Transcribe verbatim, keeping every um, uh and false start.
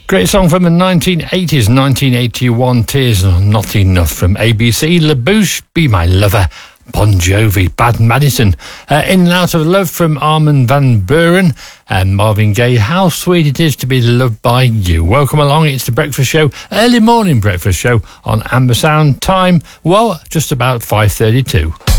Great song from the nineteen eighties, nineteen eighty-one, Tears Not Enough from A B C. La Bouche, Be My Lover, Bon Jovi, Bad Madison. Uh, In and Out of Love from Armin van Buuren and Marvin Gaye, How Sweet It Is to Be Loved by You. Welcome along, it's the breakfast show, early morning breakfast show on Amber Sound. Time, well, just about five thirty-two.